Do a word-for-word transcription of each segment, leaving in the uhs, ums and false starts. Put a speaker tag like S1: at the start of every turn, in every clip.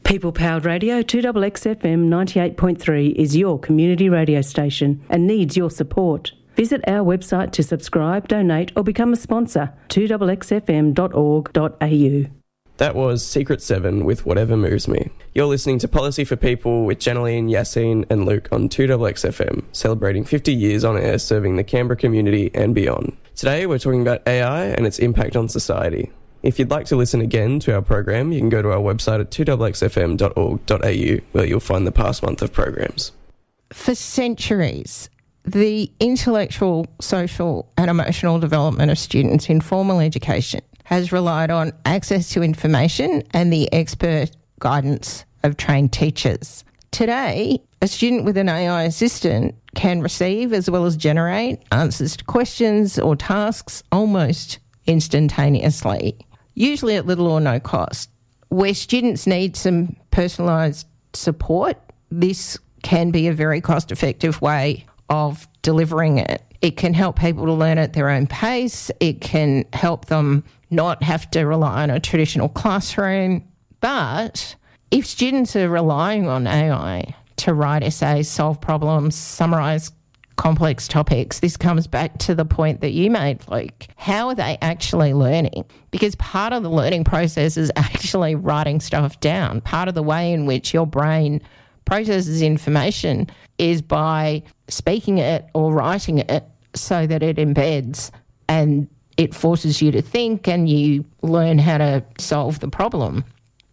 S1: People-powered radio two X X F M ninety-eight point three is your community radio station and needs your support. Visit our website to subscribe, donate or become a sponsor, two X X F M dot org dot a u.
S2: That was Secret seven with Whatever Moves Me. You're listening to Policy for People with Jeneline, Yassine and Luke on two X X F M, celebrating fifty years on air serving the Canberra community and beyond. Today we're talking about A I and its impact on society. If you'd like to listen again to our program, you can go to our website at two X X F M dot org dot a u, where you'll find the past month of programs.
S3: For centuries, the intellectual, social and emotional development of students in formal education has relied on access to information and the expert guidance of trained teachers. Today, a student with an A I assistant can receive as well as generate answers to questions or tasks almost instantaneously, usually at little or no cost. Where students need some personalised support, this can be a very cost-effective way of delivering it. It can help people to learn at their own pace. It can help them not have to rely on a traditional classroom. But if students are relying on A I to write essays, solve problems, summarise complex topics, this comes back to the point that you made, like, how are they actually learning? Because part of the learning process is actually writing stuff down. Part of the way in which your brain processes information is by speaking it or writing it so that it embeds and it forces you to think and you learn how to solve the problem.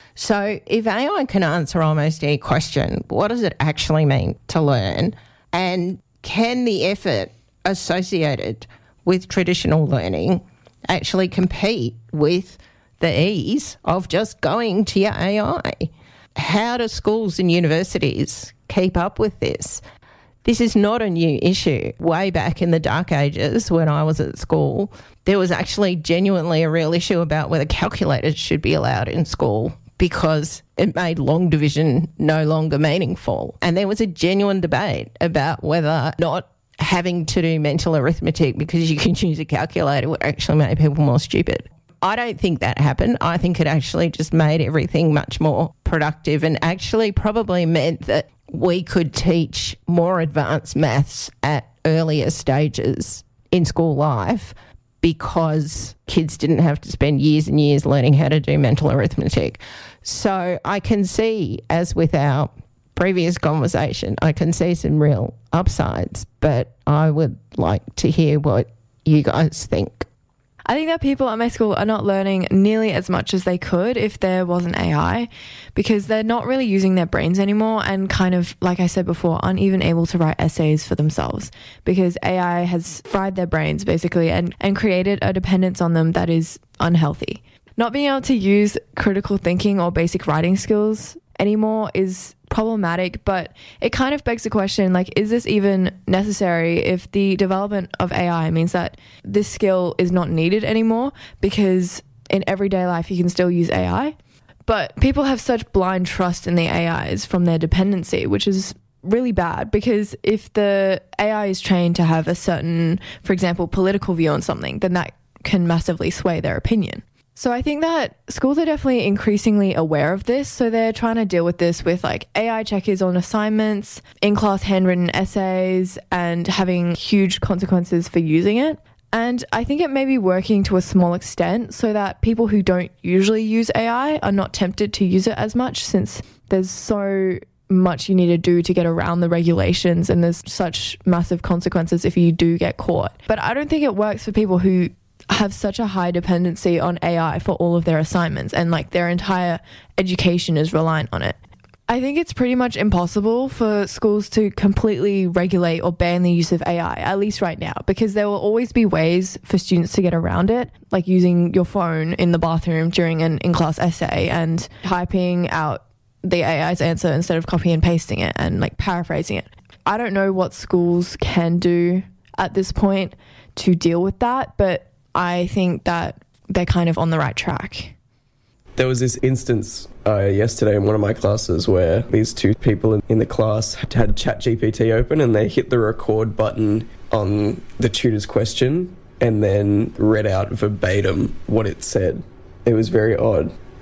S3: So if A I can answer almost any question, what does it actually mean to learn? And can the effort associated with traditional learning actually compete with the ease of just going to your A I? How do schools and universities keep up with this? This is not a new issue. Way back in the dark ages when I was at school, there was actually genuinely a real issue about whether calculators should be allowed in school because it made long division no longer meaningful. And there was a genuine debate about whether not having to do mental arithmetic because you can use a calculator would actually make people more stupid. I don't think that happened. I think it actually just made everything much more productive and actually probably meant that we could teach more advanced maths at earlier stages in school life because kids didn't have to spend years and years learning how to do mental arithmetic. So I can see, as with our previous conversation, I can see some real upsides, but I would like to hear what you guys think.
S4: I think that people at my school are not learning nearly as much as they could if there wasn't A I, because they're not really using their brains anymore and kind of, like I said before, aren't even able to write essays for themselves because A I has fried their brains basically and, and created a dependence on them that is unhealthy. Not being able to use critical thinking or basic writing skills anymore is problematic, but it kind of begs the question, like, is this even necessary if the development of A I means that this skill is not needed anymore because in everyday life you can still use A I? But people have such blind trust in the A Is from their dependency, which is really bad because if the A I is trained to have a certain, for example, political view on something, then that can massively sway their opinion. So I think that schools are definitely increasingly aware of this. So they're trying to deal with this with like A I checkers on assignments, in-class handwritten essays, and having huge consequences for using it. And I think it may be working to a small extent so that people who don't usually use A I are not tempted to use it as much since there's so much you need to do to get around the regulations and there's such massive consequences if you do get caught. But I don't think it works for people who have such a high dependency on A I for all of their assignments and like their entire education is reliant on it. I think it's pretty much impossible for schools to completely regulate or ban the use of A I, at least right now, because there will always be ways for students to get around it, like using your phone in the bathroom during an in-class essay and typing out the A I's answer instead of copy and pasting it and like paraphrasing it. I don't know what schools can do at this point to deal with that, but I think that they're kind of on the right track.
S2: There was this instance uh, yesterday in one of my classes where these two people in, in the class had ChatGPT open and they hit the record button on the tutor's question and then read out verbatim what it said. It was very odd.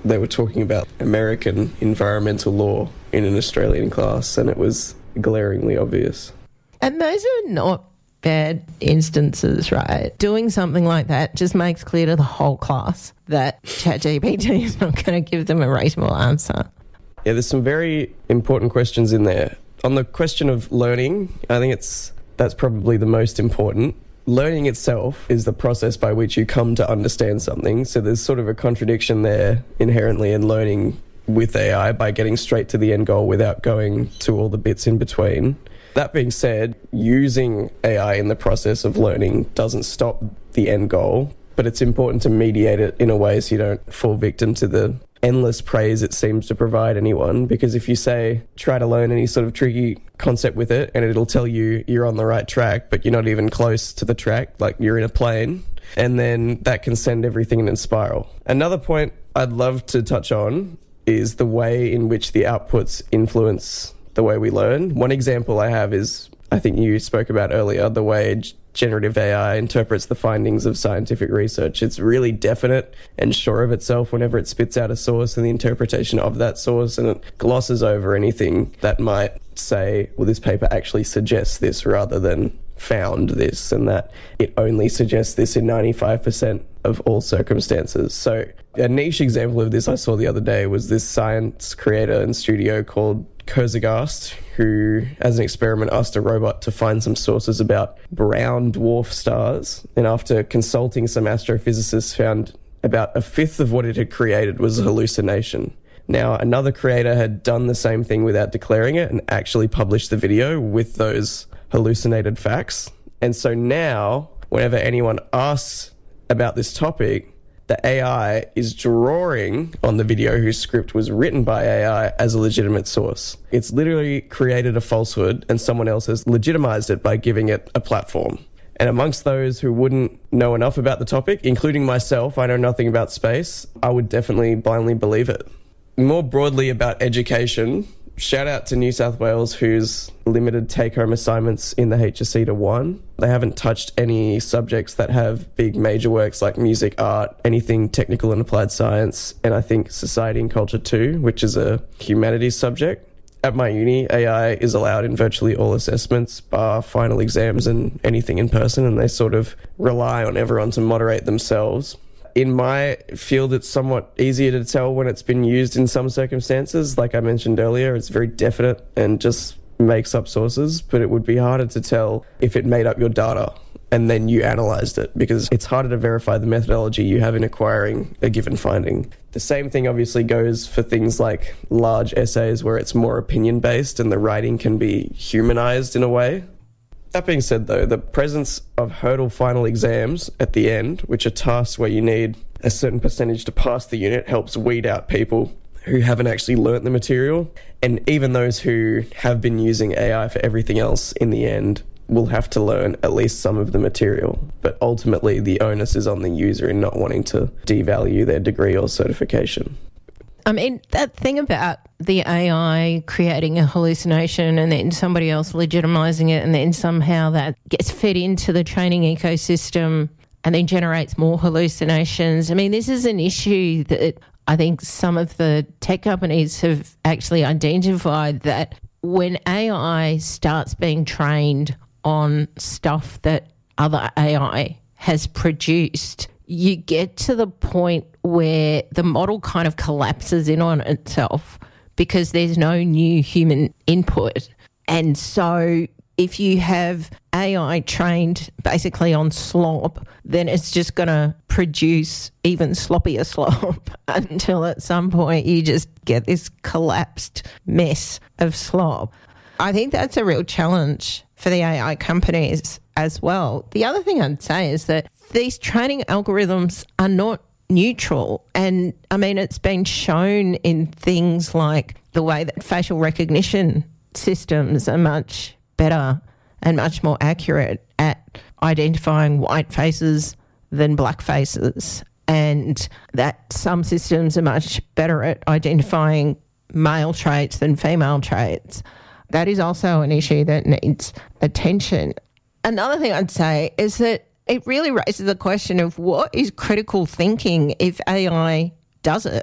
S2: they were talking about American environmental law in an Australian class, and it was glaringly obvious.
S3: And those are not bad instances, right? Doing something like that just makes clear to the whole class that ChatGPT is not going to give them a reasonable answer.
S2: Yeah, there's some very important questions in there. On the question of learning, I think it's that's probably the most important. Learning itself is the process by which you come to understand something. So there's sort of a contradiction there inherently in learning with A I by getting straight to the end goal without going to all the bits in between. That being said, using A I in the process of learning doesn't stop the end goal, but it's important to mediate it in a way so you don't fall victim to the endless praise it seems to provide anyone. Because if you say, try to learn any sort of tricky concept with it, and it'll tell you you're on the right track, but you're not even close to the track, like you're in a plane, and then that can send everything in a spiral. Another point I'd love to touch on is the way in which the outputs influence the way we learn. One example I have is, I think you spoke about earlier, the way generative A I interprets the findings of scientific research. It's really definite and sure of itself whenever it spits out a source and the interpretation of that source, and it glosses over anything that might say, well, this paper actually suggests this rather than found this, and that it only suggests this in ninety-five percent of all circumstances. So a niche example of this I saw the other day was this science creator and studio called Kurzgesagt, who, as an experiment, asked a robot to find some sources about brown dwarf stars, and after consulting some astrophysicists, found about a fifth of what it had created was a hallucination. Now, another creator had done the same thing without declaring it and actually published the video with those hallucinated facts. And so now, whenever anyone asks about this topic, the A I is drawing on the video whose script was written by A I as a legitimate source. It's literally created a falsehood, and someone else has legitimized it by giving it a platform. And amongst those who wouldn't know enough about the topic, including myself, I know nothing about space, I would definitely blindly believe it. More broadly about education, shout out to New South Wales, who's limited take-home assignments in the H S C to one. They haven't touched any subjects that have big major works like music, art, anything technical and applied science, and I think society and culture too, which is a humanities subject. At my uni, A I is allowed in virtually all assessments, bar final exams and anything in person, and they sort of rely on everyone to moderate themselves. In my field, it's somewhat easier to tell when it's been used in some circumstances. Like I mentioned earlier, it's very definite and just makes up sources, but it would be harder to tell if it made up your data and then you analysed it, because it's harder to verify the methodology you have in acquiring a given finding. The same thing obviously goes for things like large essays where it's more opinion-based and the writing can be humanised in a way. That being said, though, the presence of hurdle final exams at the end, which are tasks where you need a certain percentage to pass the unit, helps weed out people who haven't actually learnt the material. And even those who have been using A I for everything else, in the end, will have to learn at least some of the material. But ultimately, the onus is on the user in not wanting to devalue their degree or certification.
S3: I mean, that thing about the A I creating a hallucination and then somebody else legitimizing it, and then somehow that gets fed into the training ecosystem and then generates more hallucinations. I mean, this is an issue that I think some of the tech companies have actually identified, that when A I starts being trained on stuff that other A I has produced, you get to the point where the model kind of collapses in on itself because there's no new human input. And so if you have A I trained basically on slop, then it's just going to produce even sloppier slop until at some point you just get this collapsed mess of slop. I think that's a real challenge for the A I companies as well. The other thing I'd say is that these training algorithms are not neutral. And I mean, it's been shown in things like the way that facial recognition systems are much better and much more accurate at identifying white faces than black faces, and that some systems are much better at identifying male traits than female traits. That is also an issue that needs attention. Another thing I'd say is that it really raises the question of what is critical thinking if A I does it.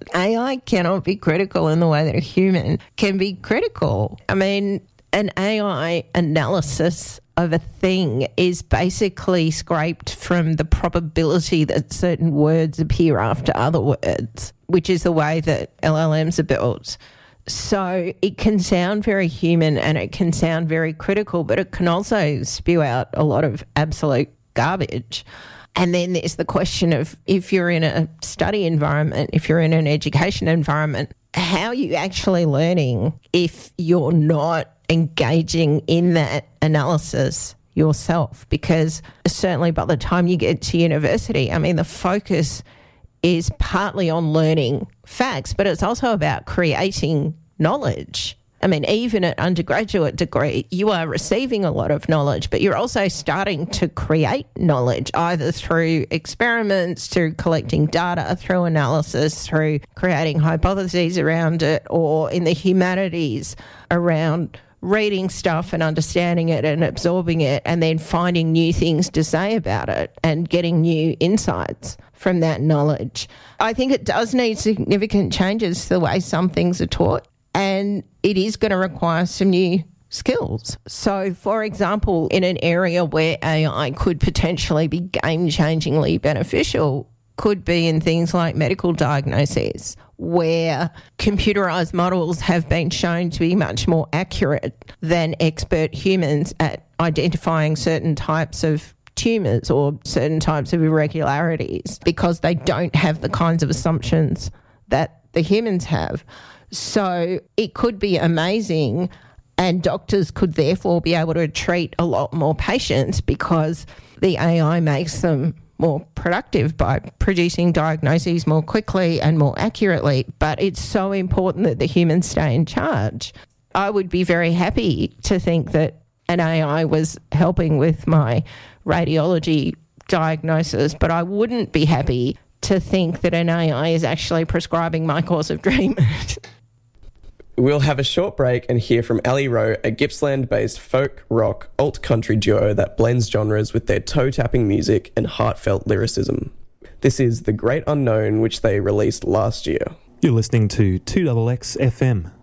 S3: A I cannot be critical in the way that a human can be critical. I mean, an A I analysis of a thing is basically scraped from the probability that certain words appear after other words, which is the way that L L Ms are built. So it can sound very human and it can sound very critical, but it can also spew out a lot of absolute garbage. And then there's the question of, if you're in a study environment, if you're in an education environment, how are you actually learning if you're not engaging in that analysis yourself? Because certainly by the time you get to university, I mean, the focus is partly on learning facts, but it's also about creating knowledge. I mean, even at undergraduate degree, you are receiving a lot of knowledge, but you're also starting to create knowledge, either through experiments, through collecting data, through analysis, through creating hypotheses around it, or in the humanities around reading stuff and understanding it and absorbing it, and then finding new things to say about it and getting new insights from that knowledge. I think it does need significant changes to the way some things are taught, and it is going to require some new skills. So, for example, in an area where A I could potentially be game-changingly beneficial could be in things like medical diagnoses, where computerised models have been shown to be much more accurate than expert humans at identifying certain types of tumours or certain types of irregularities, because they don't have the kinds of assumptions that the humans have. So it could be amazing, and doctors could therefore be able to treat a lot more patients because the A I makes them more productive by producing diagnoses more quickly and more accurately. But it's so important that the humans stay in charge. I would be very happy to think that an A I was helping with my radiology diagnosis, but I wouldn't be happy to think that an A I is actually prescribing my course of treatment.
S2: We'll have a short break and hear from Ali Rowe, a Gippsland-based folk, rock, alt-country duo that blends genres with their toe-tapping music and heartfelt lyricism. This is The Great Unknown, which they released last year.
S5: You're listening to two X X F M.